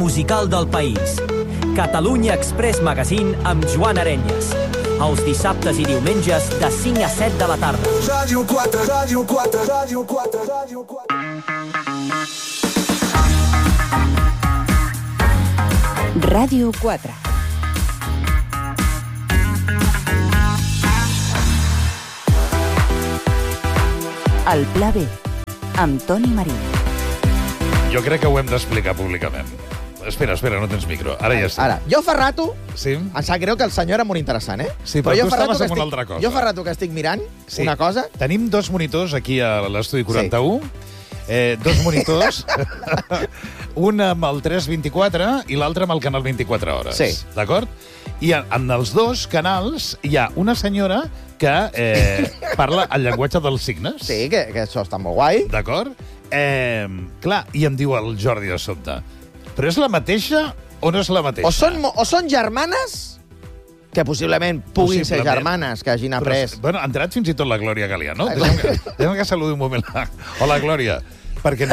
musical del país. Catalunya Express Magazine amb Joan Arenyes. Els dissabtes i diumenges de 5 a 7 de la tarda. Ràdio 4, Ràdio 4, Ràdio 4, Ràdio 4. Ràdio 4. El Pla B, amb Toni Marín. Jo crec que ho hem d'explicar públicament. Espera, no tens micro. Ara ja està. Ara, jo fa rato... Sí? Em sap greu que el senyor era molt interessant, eh? Sí, però tu estaves amb una altra cosa. Jo fa rato que estic mirant una cosa... Tenim dos monitors aquí a l'estudi 41. Sí. Dos monitors. Un amb el 324 i l'altre amb el canal 24 hores. Sí. D'acord? I en els dos canals hi ha una senyora que parla el llenguatge dels signes. Sí, que això està molt guai. D'acord? Clar, i em diu el Jordi de sobte, però és la mateixa o no és la mateixa? O són germanes, que possiblement puguin ser germanes, que hagin après... Bueno, ha entrat fins i tot la Glòria Galià, no? Deixa'm que saludi un moment. Hola, Glòria. Perquè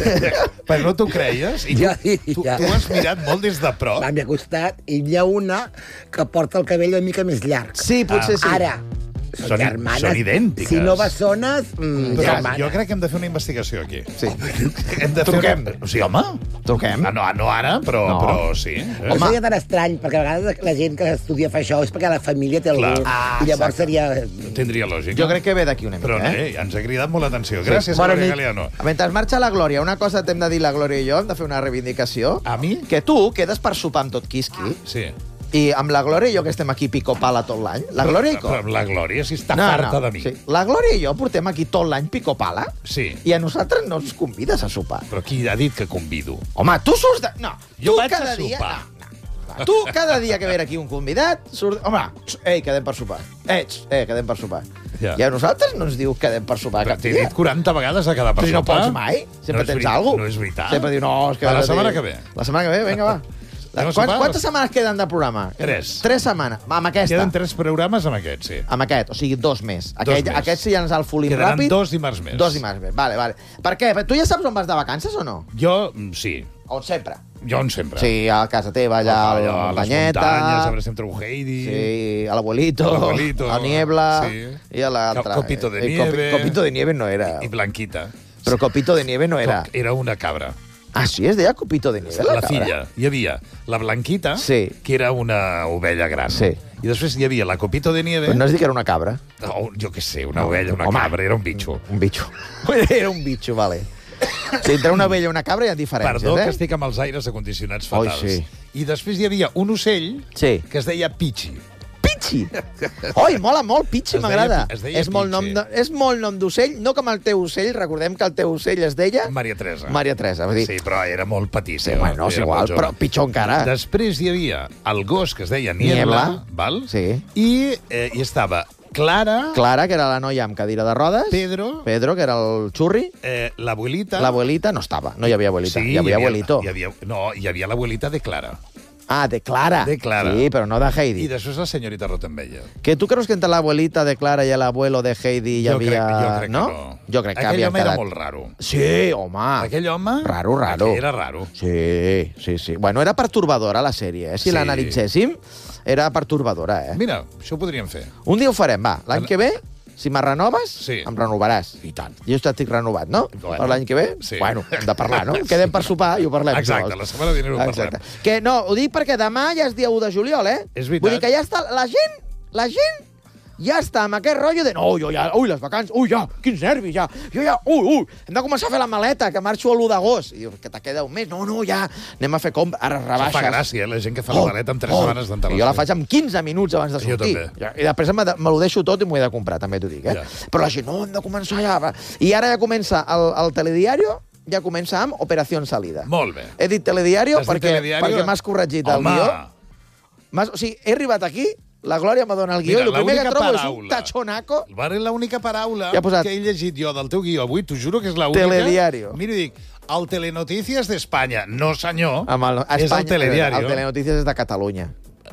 no t'ho creies i tu has mirat molt des de prop. M'ha acostat i hi ha una que porta el cabell una mica més llarg. Sí, potser sí. Ara, Són idèntiques. Si no bessones, germanes. Jo crec que hem de fer una investigació aquí. Sí. Hem de Truquem. Sí, home. Truquem. No ara, però sí. Home. Seria tan estrany, perquè a vegades la gent que estudia fa això és perquè la família té algú. I llavors seria... Tindria lògica. Jo crec que ve d'aquí una mica, però ens ha cridat molt l'atenció. Gràcies, Glòria Galiano. Mentre marxa la Glòria, una cosa t'hem de dir la Glòria i jo, hem de fer una reivindicació. A mi? Que tu quedes per sopar amb tot quisqui. Sí. I amb la Glòria i jo, que estem aquí pico-pala tot l'any. La Glòria i com? Però la Glòria sí està farta de mi. Sí. La Glòria i jo portem aquí tot l'any pico-pala. Sí. I a nosaltres no ens convides a sopar. Però qui ha dit que convido? Home, tu surts de... No, jo tu vaig cada a sopar. Dia... Tu, cada dia que ve aquí un convidat, surt... Home, quedem per sopar. Quedem per sopar. Ja. I a nosaltres no ens diu quedem per sopar cap dia. T'he dit 40 vegades a quedar per sopar. Però si no pots mai. Sempre tens alguna cosa. No és veritat. Sempre diu, no... És que la setmana que ve. La setmana que ve, vinga, va. Quantes setmanes queden de programa? 3. 3 setmanes. Amb aquesta. Queden 3 programes amb aquest, sí. Amb aquest, o sigui, 2 més. Aquest sí ja ens el folim ràpid. Quedaran 2 dimarts més. 2 dimarts més, vale. Per què? Tu ja saps on vas de vacances o no? Jo, sí. On sempre? Jo on sempre. Sí, a casa teva, allà a la muntanyeta. A les muntanyes, a veure si em trobo Heidi. Sí, a l'abuelito, a Niebla. Sí. I a l'altra. Copito de nieve. Copito de nieve no era. I Blanquita. Però Copito de nieve no era. Era una cabra. Ah, sí? Es deia Copito de nieve, la filla. Hi havia la Blanquita, que era una ovella gran. Sí. I després hi havia la Copito de nieve... Però no has dit que era una cabra? No, jo què sé, una ovella, una cabra, era un bitxo. Un bitxo. Era un bitxo, vale. Si entre una ovella i una cabra hi ha diferències, Perdó, que estic amb els aires acondicionats fatals. Sí. I després hi havia un ocell que es deia Pichi. Pichi? Oi, mola molt, Pichi, m'agrada. És molt nom d'ocell, no com el teu ocell, recordem que el teu ocell es deia... Maria Teresa. Maria Teresa, vull dir... Sí, però era molt petit. Sí, bueno, és igual, però pitjor encara. Després hi havia el gos que es deia Niebla, val? Sí. I hi estava Clara... Clara, que era la noia amb cadira de rodes. Pedro, que era el xurri. L'abuelita... L'abuelita no estava, no hi havia abuelita. Sí, hi havia abuelito. No, hi havia l'abuelita de Clara. Ah, de Clara. De Clara. Sí, però no de Heidi. I després la senyorita Rottenbella. Que tu creus que entre l'abuelita de Clara i l'abuelo de Heidi hi havia... Jo crec que no. Jo crec que aquell havia home quedat... era molt raro. Sí, home. Aquell home... Raro. Era raro. Sí. Bueno, era pertorbadora la sèrie, Si l'analitzéssim, era pertorbadora, Mira, això ho podríem fer. Un dia ho farem, va. L'any que ve... Si me renoves, em renovaràs. I tant. Jo ja estic renovat, no? Bueno, per l'any que ve? Sí. Bueno, hem de parlar, no? Quedem per sopar i ho parlem. Exacte, la setmana vinent ho parlem. Que no, ho dic perquè demà ja és dia 1 de juliol, És veritat. Vull dir que ja està... La gent ja està amb aquest rotllo de... No, jo ja... Ui, les vacances... Ui, ja, quins nervis, ja. Jo ja... Ui, hem de començar a fer la maleta, que marxo l'1 d'agost. I dius, que te queda un mes. No, ja, anem a fer ara rebaixes. Això fa gràcia, la gent que fa la maleta amb 3 setmanes d'antelació. Jo la faig amb 15 minuts abans de sortir. Jo també. I després me lo deixo tot i m'ho he de comprar, també t'ho dic, Ja. Però la gent, no, hem de començar ja. I ara ja comença el telediario, ja comença amb Operació Salida. Molt bé. He dit telediario Has dit telediario? perquè m'has corregit el guió. O sigui, he arribat aquí, la Glòria me dona el guió, i el primer que trobo és un tachonaco. L'única paraula que he llegit jo del teu guió avui, t'ho juro que és l'única... Telediario. Mira, dic, el Telenotícies d'Espanya. No, senyor, és el telediario. El Telenotícies és de Catalunya.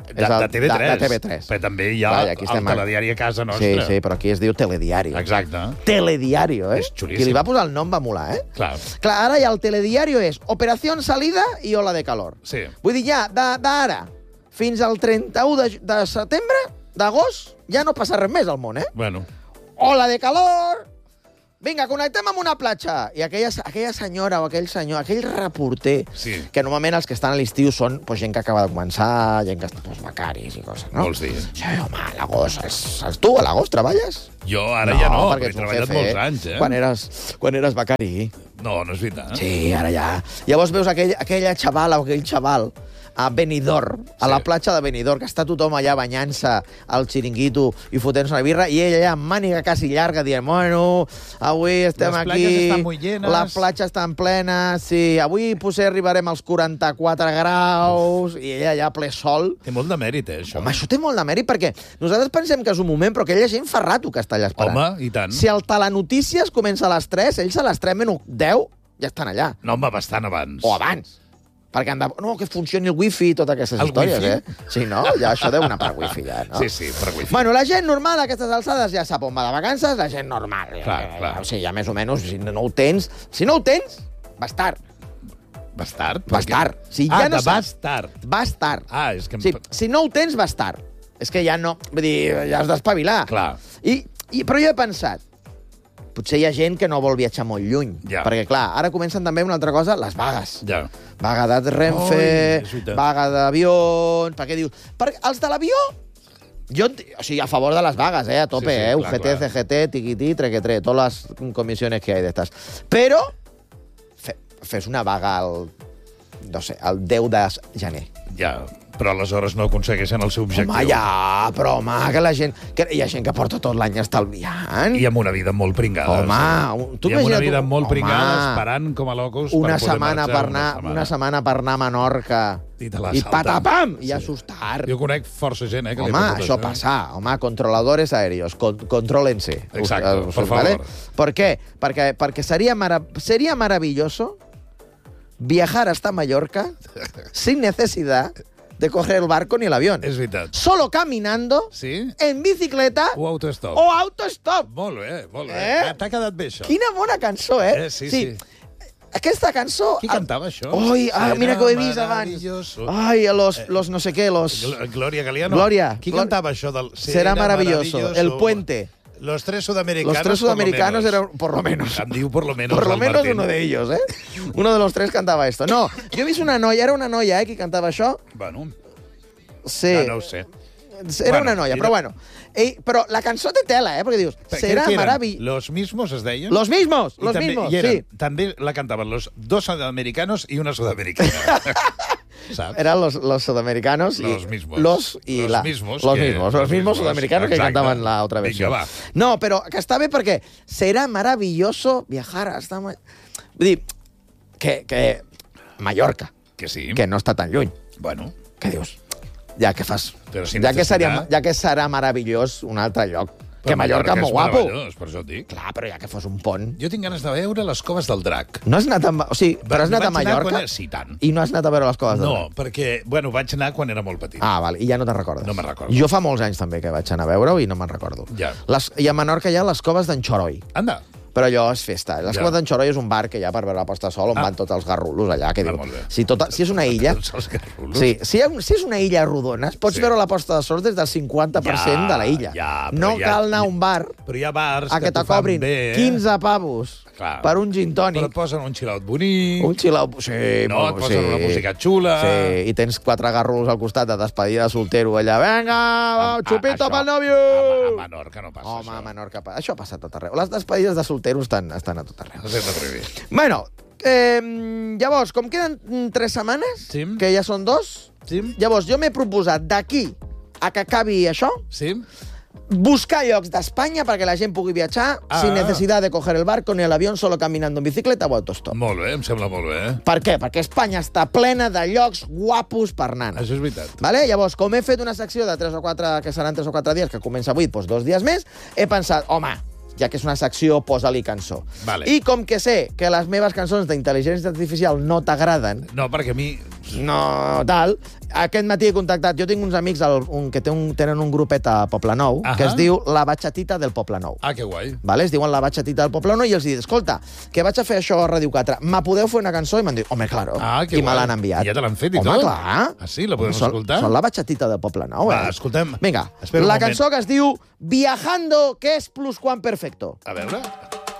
De TV3. De TV3. Però també hi ha el telediari a casa nostra. Sí, però aquí es diu telediario. Exacte. Telediario, És xulíssim. Qui li va posar el nom va molar, Clar, ara ja el telediario és Operación Salida i Ola de Calor. Sí. Vull dir, ja, d'ara fins al 31 de setembre, d'agost, ja no passa res més al món, Bueno. Ola de Calor! Vinga, connectem amb una platja. I aquella senyora o aquell senyor, aquell reporter, que normalment els que estan a l'estiu són gent que acaba de començar, gent que està becaris i coses, no? Vols dir? Sí, home, a l'agost. Tu a l'agost treballes? Jo ara ja no, perquè he treballat molts anys, Quan eres becari. No, no és veritat. Sí, ara ja. Llavors veus aquella xavala o aquell xaval a Benidorm, a la platja de Benidorm, que està tothom allà banyant-se al xiringuito i fotent-se una birra, i ell allà amb màniga quasi llarga dient, bueno, avui estem aquí... Les platges estan molt llenes. Les platges estan plenes, sí. Avui potser arribarem als 44 graus, i ell allà ple sol. Té molt de mèrit, això. Home, això té molt de mèrit, perquè nosaltres pensem que és un moment, però aquella gent fa rato que està allà esperant. Home, i tant. Si el Telenotícies comença a les 3, ells a les 3 menys 10 ja estan allà. No, home, bastant abans. O abans. Perquè no, que funcioni el wifi i totes aquestes històries, Sí, no? Ja això deu anar per wifi, ja, no? Sí, per wifi. Bueno, la gent normal a aquestes alçades ja sap on va de vacances, la gent normal. Clar. O sigui, ja més o menys, si no ho tens, bastard. Bastard? Bastard. Si ja no saps... Bastard. Ah, és que... Si no ho tens, bastard. És que ja no... Vull dir, ja has d'espavilar. Clar. Però jo he pensat, potser hi ha gent que no vol viatjar molt lluny. Ja. Perquè, clar, ara comencen també una altra cosa, les vagues. Ja. Vaga de Renfe, vaga d'avions... Per què dius? Perquè els de l'avió... Jo, o sigui, a favor de les vagues, a tope, UGT, CGT, tiquití, trequetré, totes les comissiones que hay d'estas. Però fes una vaga el 10 de gener. Ja, però aleshores no aconsegueixen el seu objectiu. Home, ja, però, home, que la gent... Que hi ha gent que porta tot l'any estalviant. I amb una vida molt pringada. Home, tu imagina't... I amb una vida molt pringada, esperant com a locos per poder marxar una setmana per anar a Menorca. I patapam! I assustar. Jo conec força gent, que home, li ha això passa. Home, controladores aéreos, contrólense. Exacte, por favor. ¿Por qué? Porque sería maravilloso viajar hasta Mallorca sin necesidad de coger el barco ni el avión. És veritat. Solo caminando, en bicicleta o autostop. Molt bé, molt bé. T'ha quedat bé, això. Quina bona cançó, Sí. Aquesta cançó... Qui cantava això? Mira que ho he vist abans. Los no sé qué, los... Gloria Galeano. Gloria. Qui cantava això del... Será maravilloso. El puente. Los tres sudamericanos, eran, por lo menos. Em diu por lo menos. Por lo menos uno de ellos, Uno de los tres cantava esto. No, jo he vist una noia, era una noia, qui cantava això. Bueno, sí. No ho sé. Era una noia, però bueno. Però la cançó té tela, perquè dius, serà maravilloso. Los mismos es deien? Los mismos, sí. També la cantaven los dos sudamericanos y una sudamericana. ¿Sabes? Eran los sudamericanos los mismos. Los mismos sudamericanos que cantaban la otra versión. Vinga, va. No, però que està bé perquè serà maravilloso viajar hasta... Vull dir, que Mallorca, que sí, que no està tan lluny. Bueno. Què dius? Ja que fas... Ja que serà meravellós un altre lloc. Que Mallorca és molt guapo. Per això et dic. Clar, però ja que fos un pont... Jo tinc ganes de veure les coves del Drac. No has anat a... O sigui, però has anat a Mallorca? Sí, tant. I no has anat a veure les coves del Drac? No, perquè, bueno, vaig anar quan era molt petit. Ah, val, i ja no te'n recordes? No me'n recordo. Jo fa molts anys també que vaig anar a veure-ho i no me'n recordo. Ja. I a Menorca hi ha les coves d'en Xoroi. Anda. Però allò és festa. Les coves d'en Xoroi és un bar que hi ha per veure la posta de sol on van tots els garrulos allà. Que diu, si és una illa... si és una illa rodona, pots veure la posta de sol des del 50% de la illa. No cal anar a un bar però hi ha bars que te cobrin 15 pavos per un gin tònic. Però et posen un xilaut bonic. Un xilaut... Sí, no, et posen una música xula. Sí, i tens 4 garrulos al costat de despedida de soltero allà. Venga, xupito pel nòvio! A Menorca no passa, home, a Menorca... Això ha passat a tot arreu. Les despedides de soltero estan a tot arreu. Els hem de prohibir. Bueno, llavors, com queden 3 setmanes, que ja són 2, llavors jo m'he proposat d'aquí a que acabi això, buscar llocs d'Espanya perquè la gent pugui viatjar sin necesidad de coger el barco ni el avión, solo caminando en bicicleta o autostop. Molt bé, em sembla molt bé. Per què? Perquè Espanya està plena de llocs guapos per nanes. Això és veritat. Vale? Llavors, com he fet una secció de 3 o 4, que seran 3 o 4 dies, que comença avui, doncs 2 dies més, he pensat, home, ja que és una secció, posa-li cançó. Vale. I com que sé que les meves cançons d'intel·ligència artificial no t'agraden... No, perquè a mi No, tal. Aquest matí he contactat... Jo tinc uns amics que tenen un grupet a Poblenou que es diu La Batxatita del Poblenou. Ah, que guai. Vale? Es diuen La Batxatita del Poblenou i els dic, escolta, que vaig a fer això a Ràdio 4. Me podeu fer una cançó? I m'han dit, home, claro. I me l'han enviat. I ja te l'han fet i tot? Home, clar. Ah, sí? La podem escoltar? Són La Batxatita del Poblenou, Va, escoltem. Vinga, la cançó que es diu Viajando, que és plusquamperfecto. A veure...